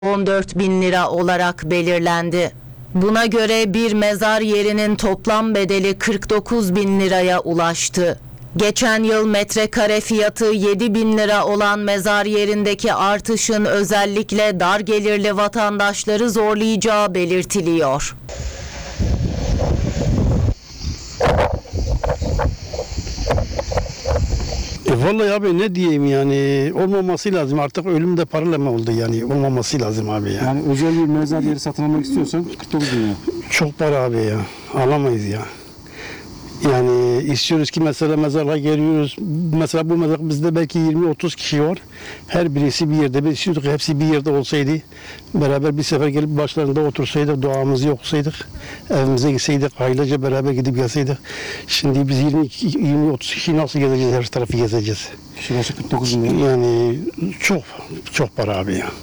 14 bin lira olarak belirlendi. Buna göre bir mezar yerinin toplam bedeli 49 bin liraya ulaştı. Geçen yıl metrekare fiyatı 7 bin lira olan mezar yerindeki artışın özellikle dar gelirli vatandaşları zorlayacağı belirtiliyor. Vallahi abi ne diyeyim yani olmaması lazım artık ölüm de paralama oldu yani olmaması lazım abi ya. Yani özel bir mezar yeri satın almak istiyorsan 49 bin lira. Çok para abi ya alamayız ya. Yani istiyoruz ki mesela mezarlığa geliyoruz. Mesela bu mezarlık bizde belki 20-30 kişi var. Her birisi bir yerde. Biz istiyorduk ki hepsi bir yerde olsaydı. Beraber bir sefer gelip başlarında otursaydık, duamızı okusaydık. Evimize gitseydik, ailece beraber gidip gelseydik. Şimdi biz 20-30 kişi nasıl gezeceğiz, her tarafı gezeceğiz. Kişi başı 49 bin lira. Yani çok para abi ya.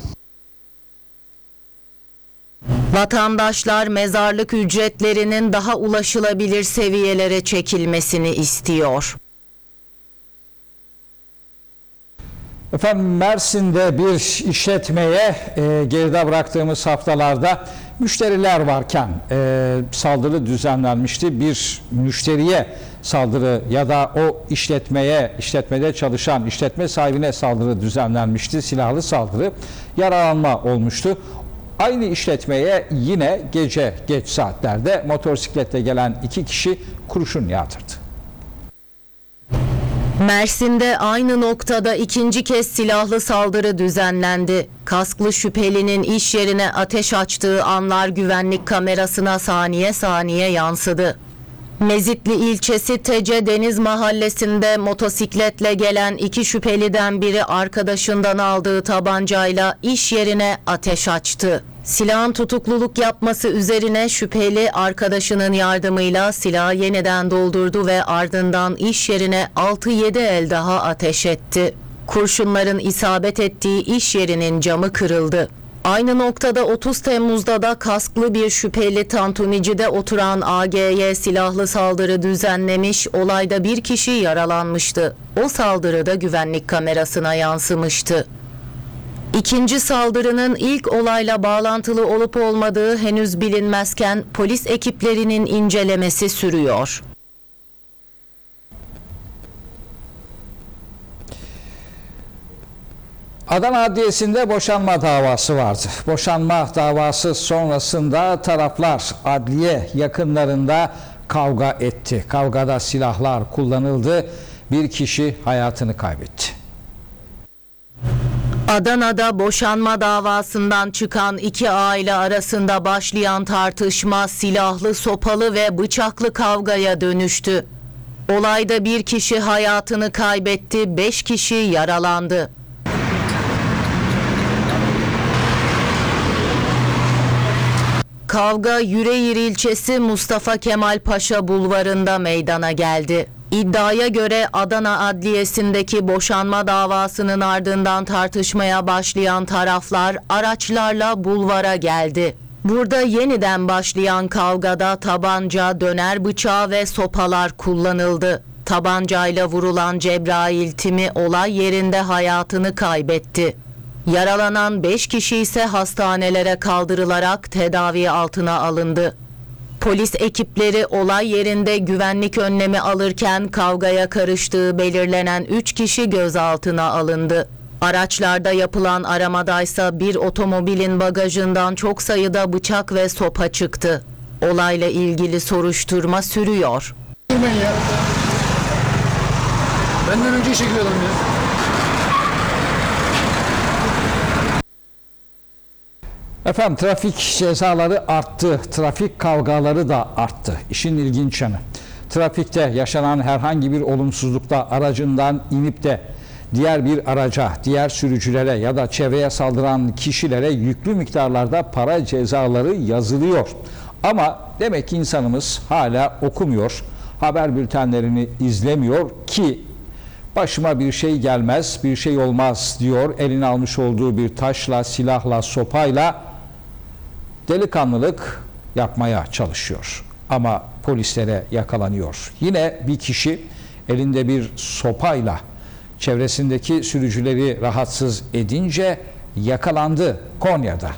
Vatandaşlar mezarlık ücretlerinin daha ulaşılabilir seviyelere çekilmesini istiyor. Efendim Mersin'de bir işletmeye geride bıraktığımız haftalarda müşteriler varken saldırı düzenlenmişti. Bir müşteriye saldırı ya da o işletmede çalışan işletme sahibine saldırı düzenlenmişti. Silahlı saldırı, yaralanma olmuştu. Aynı işletmeye yine gece geç saatlerde motosikletle gelen 2 kişi kurşun yağdırdı. Mersin'de aynı noktada ikinci kez silahlı saldırı düzenlendi. Kasklı şüphelinin iş yerine ateş açtığı anlar güvenlik kamerasına saniye saniye yansıdı. Mezitli ilçesi Tece Deniz Mahallesi'nde motosikletle gelen 2 şüpheliden biri arkadaşından aldığı tabancayla iş yerine ateş açtı. Silahın tutukluluk yapması üzerine şüpheli arkadaşının yardımıyla silahı yeniden doldurdu ve ardından iş yerine 6-7 el daha ateş etti. Kurşunların isabet ettiği iş yerinin camı kırıldı. Aynı noktada 30 Temmuz'da da kasklı bir şüpheli tantunici'de oturan AG'ye silahlı saldırı düzenlemiş, olayda bir kişi yaralanmıştı. O saldırıda güvenlik kamerasına yansımıştı. İkinci saldırının ilk olayla bağlantılı olup olmadığı henüz bilinmezken polis ekiplerinin incelemesi sürüyor. Adana Adliyesi'nde boşanma davası vardı. Boşanma davası sonrasında taraflar adliye yakınlarında kavga etti. Kavgada silahlar kullanıldı. Bir kişi hayatını kaybetti. Adana'da boşanma davasından çıkan 2 aile arasında başlayan tartışma silahlı, sopalı ve bıçaklı kavgaya dönüştü. Olayda bir kişi hayatını kaybetti, 5 kişi yaralandı. Kavga Yüreğir ilçesi Mustafa Kemal Paşa bulvarında meydana geldi. İddiaya göre Adana Adliyesi'ndeki boşanma davasının ardından tartışmaya başlayan taraflar araçlarla bulvara geldi. Burada yeniden başlayan kavgada tabanca, döner bıçağı ve sopalar kullanıldı. Tabancayla vurulan Cebrail Timi olay yerinde hayatını kaybetti. Yaralanan 5 kişi ise hastanelere kaldırılarak tedavi altına alındı. Polis ekipleri olay yerinde güvenlik önlemi alırken kavgaya karıştığı belirlenen 3 kişi gözaltına alındı. Araçlarda yapılan aramadaysa bir otomobilin bagajından çok sayıda bıçak ve sopa çıktı. Olayla ilgili soruşturma sürüyor. Benden önce işe giriyordum ya. Efendim trafik cezaları arttı, trafik kavgaları da arttı. İşin ilginç yanı. Trafikte yaşanan herhangi bir olumsuzlukta aracından inip de diğer bir araca, diğer sürücülere ya da çevreye saldıran kişilere yüklü miktarlarda para cezaları yazılıyor. Ama demek ki insanımız hala okumuyor, haber bültenlerini izlemiyor ki başıma bir şey gelmez, bir şey olmaz diyor. Eline almış olduğu bir taşla, silahla, sopayla delikanlılık yapmaya çalışıyor. Ama polislere yakalanıyor. Yine bir kişi elinde bir sopayla çevresindeki sürücüleri rahatsız edince yakalandı Konya'da.